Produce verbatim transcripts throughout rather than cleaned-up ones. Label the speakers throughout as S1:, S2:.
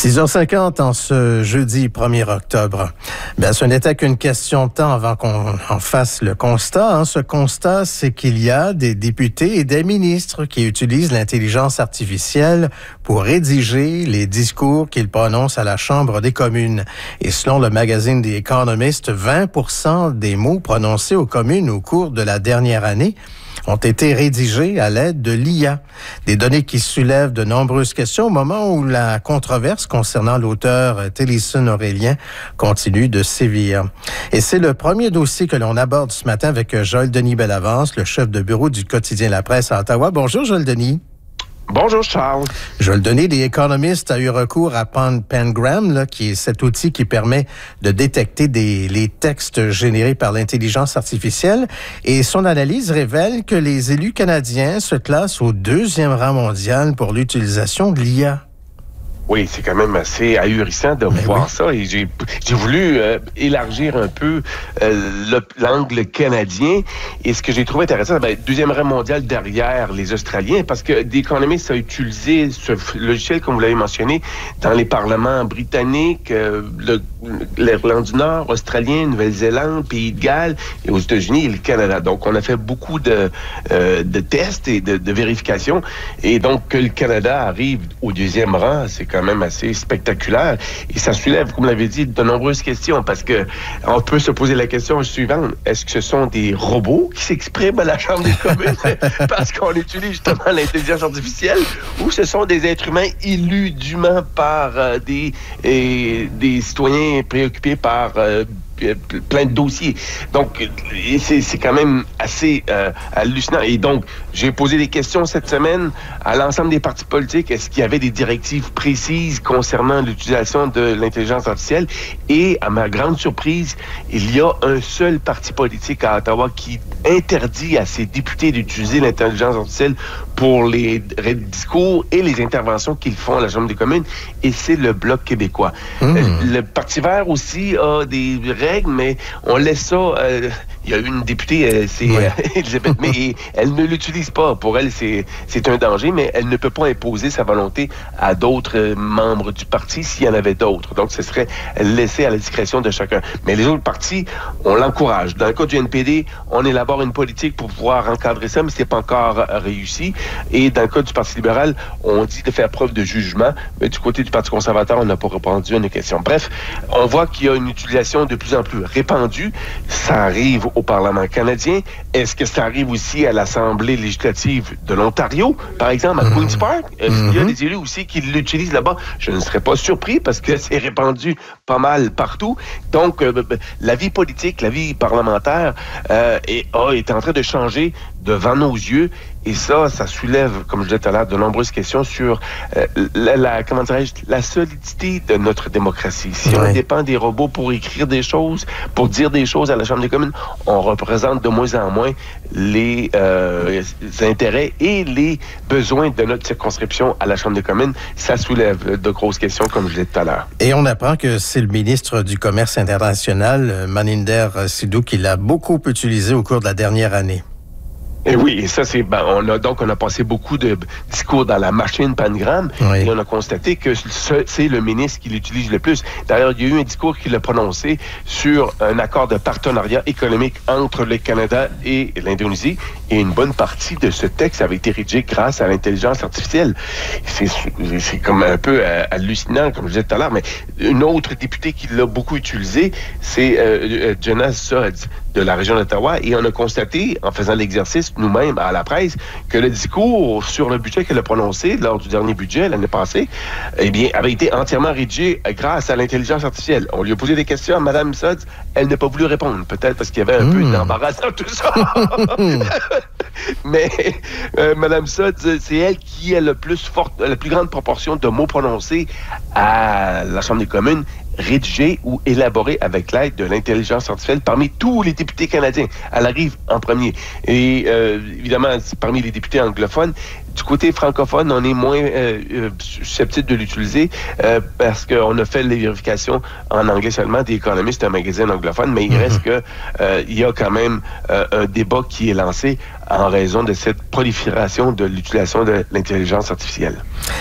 S1: six heures cinquante en ce jeudi premier octobre. Bien, ce n'était qu'une question de temps avant qu'on en fasse le constat. Hein. Ce constat, c'est qu'il y a des députés et des ministres qui utilisent l'intelligence artificielle pour rédiger les discours qu'ils prononcent à la Chambre des communes. Et selon le magazine The Economist, vingt pour cent des mots prononcés aux communes au cours de la dernière année ont été rédigés à l'aide de l'I A. Des données qui soulèvent de nombreuses questions au moment où la controverse concernant l'auteur Télisson Aurélien continue de sévir. Et c'est le premier dossier que l'on aborde ce matin avec Joël Denis Bellavance, le chef de bureau du quotidien La Presse à Ottawa. Bonjour Joël Denis.
S2: Bonjour Charles.
S1: Je vais le donner, The Economist a eu recours à Pangram, là, qui est cet outil qui permet de détecter des, les textes générés par l'intelligence artificielle. Et son analyse révèle que les élus canadiens se classent au deuxième rang mondial pour l'utilisation de l'I A.
S2: Oui, c'est quand même assez ahurissant de
S1: Mais
S2: voir
S1: oui.
S2: ça. Et j'ai, j'ai voulu euh, élargir un peu euh, le, l'angle canadien. Et ce que j'ai trouvé intéressant, ben, deuxième rang mondial derrière les Australiens, parce que The Economist a utilisé ce logiciel, comme vous l'avez mentionné, dans les parlements britanniques, euh, le, l'Irlande du Nord, Australien, Nouvelle-Zélande, Pays de Galles, et aux États-Unis et le Canada. Donc, on a fait beaucoup de, euh, de tests et de, de vérifications. Et donc, que le Canada arrive au deuxième rang, c'est quand même assez spectaculaire. Et ça soulève, comme vous l'avez dit, de nombreuses questions, parce que on peut se poser la question suivante. Est-ce que ce sont des robots qui s'expriment à la Chambre des communes parce qu'on utilise justement l'intelligence artificielle, ou ce sont des êtres humains élus dûment par euh, des, et, des citoyens préoccupés par euh, plein de dossiers. Donc, c'est, c'est quand même assez euh, hallucinant. Et donc, j'ai posé des questions cette semaine à l'ensemble des partis politiques. Est-ce qu'il y avait des directives précises concernant l'utilisation de l'intelligence artificielle? Et, à ma grande surprise, il y a un seul parti politique à Ottawa qui interdit à ses députés d'utiliser l'intelligence artificielle pour les discours et les interventions qu'ils font à la Chambre des communes, et c'est le Bloc québécois. Mmh. Le Parti vert aussi a des règles, mais on laisse ça... Euh, il y a une députée, euh, c'est
S1: ouais.
S2: euh, Elisabeth May, et elle ne l'utilise pas. Pour elle, c'est, c'est un danger, mais elle ne peut pas imposer sa volonté à d'autres euh, membres du parti s'il y en avait d'autres. Donc, ce serait laissé à la discrétion de chacun. Mais les autres partis, on l'encourage. Dans le cas du N P D, on élabore une politique pour pouvoir encadrer ça, mais c'est pas encore euh, réussi. Et dans le cas du Parti libéral, on dit de faire preuve de jugement, mais du côté du Parti conservateur, on n'a pas répondu à nos questions. Bref, on voit qu'il y a une utilisation de plus en plus répandue. Ça arrive au Parlement canadien. Est-ce que ça arrive aussi à l'Assemblée législative de l'Ontario, par exemple, à mmh. Queen's Park? Est-ce mmh. qu'il y a des élus aussi qui l'utilisent là-bas? Je ne serais pas surpris parce que c'est répandu pas mal partout. Donc, euh, la vie politique, la vie parlementaire euh, est, oh, est en train de changer devant nos yeux. Et ça, ça soulève, comme je disais tout à l'heure, de nombreuses questions sur euh, la, la, comment dirais-je, la solidité de notre démocratie. Si ouais. on dépend des robots pour écrire des choses, pour dire des choses à la Chambre des communes, on représente de moins en moins les, euh, les intérêts et les besoins de notre circonscription à la Chambre des communes. Ça soulève de grosses questions, comme je disais tout à l'heure.
S1: Et on apprend que c'est le ministre du Commerce international, Maninder Sidhu, qui l'a beaucoup utilisé au cours de la dernière année.
S2: Et oui, et ça, c'est, ben, on a, donc, on a passé beaucoup de discours dans la machine Pangram, oui. et on a constaté que ce, c'est le ministre qui l'utilise le plus. D'ailleurs, il y a eu un discours qu'il a prononcé sur un accord de partenariat économique entre le Canada et l'Indonésie, et une bonne partie de ce texte avait été rédigé grâce à l'intelligence artificielle. C'est, c'est comme un peu euh, hallucinant, comme je disais tout à l'heure, mais une autre députée qui l'a beaucoup utilisé, c'est euh, Jonas Sodds de la région d'Ottawa, et on a constaté, en faisant l'exercice, nous-mêmes, à la presse, que le discours sur le budget qu'elle a prononcé lors du dernier budget, l'année passée, eh bien, avait été entièrement rédigé grâce à l'intelligence artificielle. On lui a posé des questions à Mme Sodds, elle n'a pas voulu répondre, peut-être parce qu'il y avait un mmh. peu d'embarras dans tout ça. Mais euh, Mme Sodds, c'est elle qui a le plus forte, la plus grande proportion de mots prononcés à la Chambre des communes, rédigés ou élaborés avec l'aide de l'intelligence artificielle parmi tous les députés canadiens. Elle arrive en premier. Et euh, évidemment, parmi les députés anglophones, du côté francophone, on est moins euh, euh, susceptible de l'utiliser euh, parce qu'on a fait les vérifications en anglais seulement. The Economist, c'est un magazine anglophone, mais il mm-hmm. reste que euh, il y a quand même euh, un débat qui est lancé en raison de cette prolifération de l'utilisation de l'intelligence artificielle.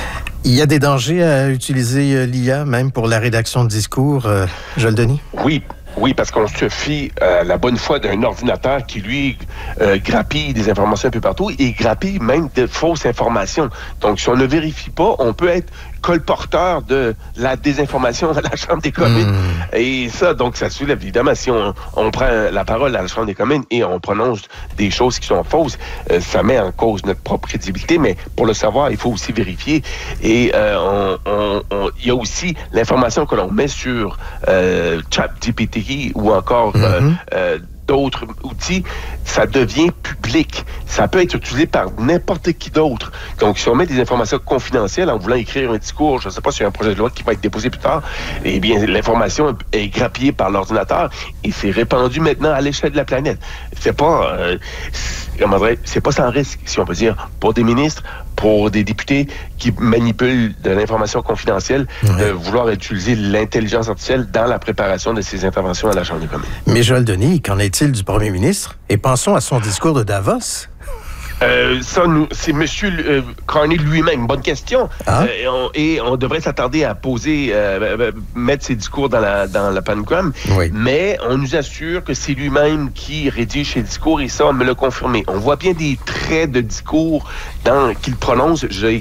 S1: Il y a des dangers à utiliser l'I A, même pour la rédaction de discours, euh, Joël Denis?
S2: Oui. Oui, parce qu'on se fie à la bonne foi d'un ordinateur qui, lui, euh, grappille des informations un peu partout et grappille même de fausses informations. Donc, si on ne vérifie pas, on peut être colporteur de la désinformation à la Chambre des communes. Mmh. Et ça, donc, ça soulève, évidemment, si on, on prend la parole à la Chambre des communes et on prononce des choses qui sont fausses, euh, ça met en cause notre propre crédibilité, mais pour le savoir, il faut aussi vérifier. Et euh, on, on, on, il y a aussi l'information que l'on met sur euh, ChatGPT ou encore mmh. euh, euh, d'autres outils, ça devient public. Ça peut être utilisé par n'importe qui d'autre. Donc, si on met des informations confidentielles en voulant écrire un discours, je ne sais pas, sur un projet de loi qui va être déposé plus tard, eh bien, l'information est grappillée par l'ordinateur et c'est répandu maintenant à l'échelle de la planète. C'est pas, euh, comment dire, c'est pas sans risque, si on peut dire, pour des ministres, pour des députés qui manipulent de l'information confidentielle, ouais. de vouloir utiliser l'intelligence artificielle dans la préparation de ces interventions à la Chambre des communes.
S1: Mais Joël Denis, qu'en est-il du premier ministre? Et pensons à son discours de Davos.
S2: Euh, ça, nous, c'est M. Euh, Carney lui-même. Bonne question. Ah. Euh, et, on, et on devrait s'attarder à poser, euh, mettre ses discours dans la, dans la panogramme. Oui. Mais on nous assure que c'est lui-même qui rédige ses discours et ça, on me l'a confirmé. On voit bien des traits de discours dans, qu'il prononce. J'ai